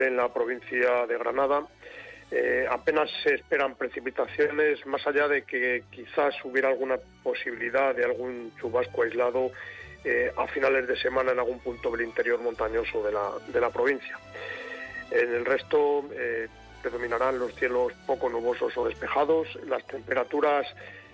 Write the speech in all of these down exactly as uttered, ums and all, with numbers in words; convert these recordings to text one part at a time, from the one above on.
en la provincia de Granada. Eh, apenas se esperan precipitaciones, más allá de que quizás hubiera alguna posibilidad de algún chubasco aislado eh, a finales de semana en algún punto del interior montañoso de la, de la provincia. En el resto eh, predominarán los cielos poco nubosos o despejados, las temperaturas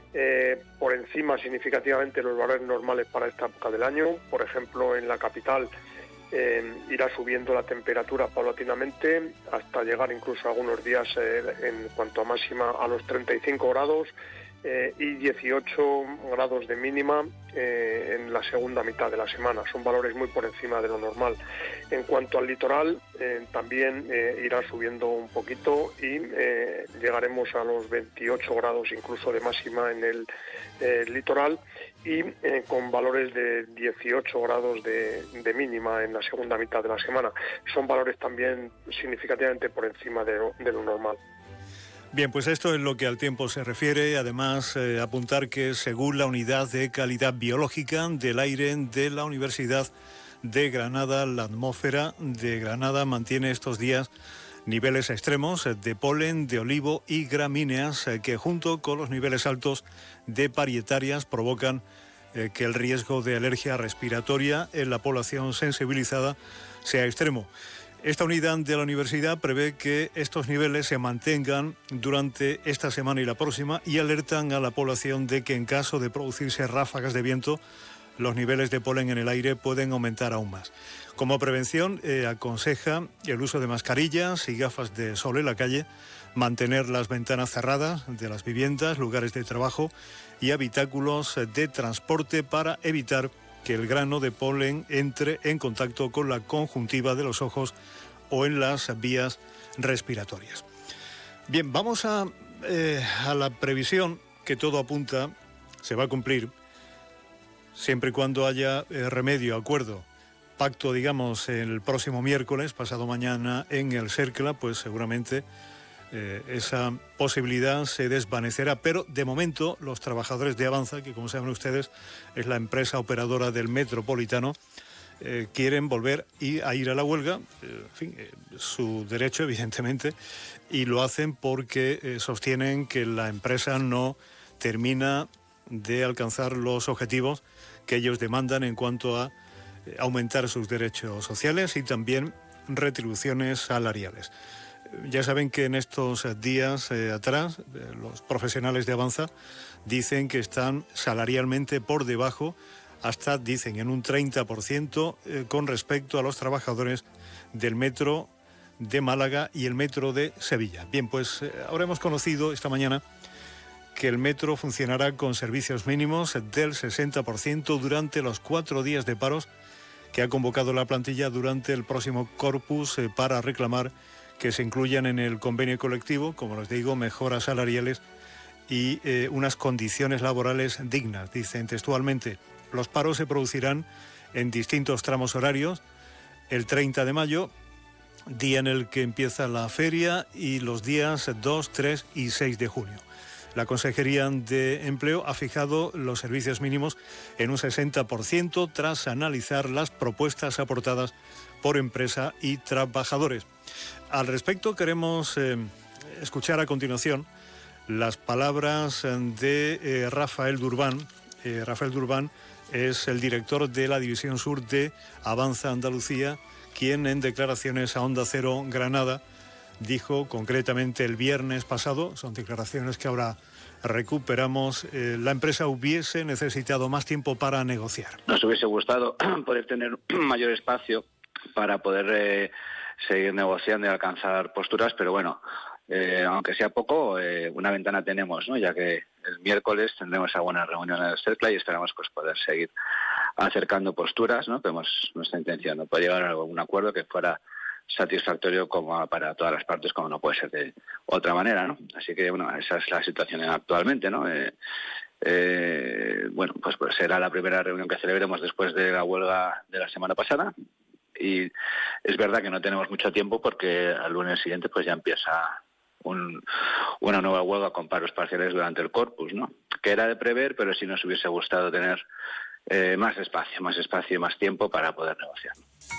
eh, por encima significativamente de los valores normales para esta época del año. Por ejemplo, en la capital Eh, irá subiendo la temperatura paulatinamente hasta llegar incluso algunos días eh, en cuanto a máxima a los treinta y cinco grados eh, y dieciocho grados de mínima eh, en la segunda mitad de la semana. Son valores muy por encima de lo normal. En cuanto al litoral, eh, también eh, irá subiendo un poquito y eh, llegaremos a los veintiocho grados incluso de máxima en el eh, litoral y eh, con valores de dieciocho grados de, de mínima en la segunda mitad de la semana. Son valores también significativamente por encima de lo, de lo normal. Bien, pues esto es lo que al tiempo se refiere. Además, eh, apuntar que según la Unidad de Calidad Biológica del Aire de la Universidad de Granada, la atmósfera de Granada mantiene estos días niveles extremos de polen, de olivo y gramíneas eh, que junto con los niveles altos de parietarias provocan eh, que el riesgo de alergia respiratoria en la población sensibilizada sea extremo. Esta unidad de la universidad prevé que estos niveles se mantengan durante esta semana y la próxima y alertan a la población de que en caso de producirse ráfagas de viento, los niveles de polen en el aire pueden aumentar aún más. Como prevención, eh, aconseja el uso de mascarillas y gafas de sol en la calle, mantener las ventanas cerradas de las viviendas, lugares de trabajo y habitáculos de transporte para evitar que el grano de polen entre en contacto con la conjuntiva de los ojos o en las vías respiratorias. Bien, vamos a, eh, a la previsión que todo apunta, se va a cumplir, siempre y cuando haya eh, remedio, acuerdo, pacto, digamos, el próximo miércoles, pasado mañana, en el CERCLA, pues seguramente Eh, esa posibilidad se desvanecerá, pero de momento los trabajadores de Avanza, que como saben ustedes es la empresa operadora del Metropolitano, eh, quieren volver y a ir a la huelga, eh, en fin, eh, su derecho evidentemente, y lo hacen porque eh, sostienen que la empresa no termina de alcanzar los objetivos que ellos demandan en cuanto a eh, aumentar sus derechos sociales y también retribuciones salariales. Ya saben que en estos días eh, atrás, eh, los profesionales de Avanza dicen que están salarialmente por debajo, hasta, dicen, en un treinta por ciento eh, con respecto a los trabajadores del metro de Málaga y el metro de Sevilla. Bien, pues eh, ahora hemos conocido esta mañana que el metro funcionará con servicios mínimos del sesenta por ciento durante los cuatro días de paros que ha convocado la plantilla durante el próximo corpus eh, para reclamar que se incluyan en el convenio colectivo, como les digo, mejoras salariales y eh, unas condiciones laborales dignas. Dicen textualmente, los paros se producirán en distintos tramos horarios, el treinta de mayo, día en el que empieza la feria, y los días dos, tres y seis de junio. La Consejería de Empleo ha fijado los servicios mínimos en un sesenta por ciento tras analizar las propuestas aportadas por empresa y trabajadores. Al respecto queremos eh, escuchar a continuación las palabras de eh, Rafael Durbán. Eh, Rafael Durbán es el director de la División Sur de Avanza Andalucía, quien en declaraciones a Onda Cero Granada dijo concretamente el viernes pasado, son declaraciones que ahora recuperamos, eh, la empresa hubiese necesitado más tiempo para negociar. Nos hubiese gustado poder tener mayor espacio para poder eh, seguir negociando y alcanzar posturas, pero bueno, eh, aunque sea poco, eh, una ventana tenemos, ¿no? Ya que el miércoles tendremos alguna reunión en el CERCLA y esperamos pues poder seguir acercando posturas, ¿no? Tenemos nuestra intención, ¿no? Poder llegar a algún acuerdo que fuera satisfactorio como para todas las partes, como no puede ser de otra manera, ¿no? Así que, bueno, esa es la situación actualmente, ¿no? Eh, eh, bueno, pues, pues será la primera reunión que celebremos después de la huelga de la semana pasada, y es verdad que no tenemos mucho tiempo porque al lunes siguiente pues ya empieza un, una nueva huelga con paros parciales durante el corpus, ¿no? Que era de prever, pero sí nos hubiese gustado tener eh, más espacio, más espacio y más tiempo para poder negociar.